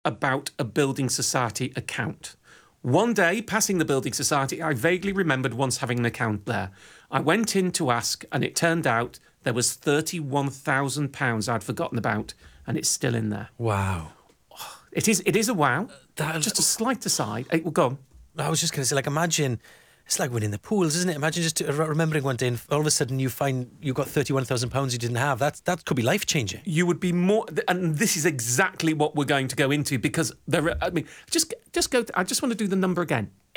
about a building society account. One day, passing the building society, I vaguely remembered once having an account there. I went in to ask, and it turned out there was £31,000 I'd forgotten about, and it's still in there. Wow. It is a wow. Just a slight aside. Well, go on. I was just going to say, imagine, it's like winning the pools, isn't it? Imagine just remembering one day and all of a sudden you find you got £31,000 you didn't have. That could be life-changing. You would be more... And this is exactly what we're going to go into, because there are... just go... I just want to do the number again.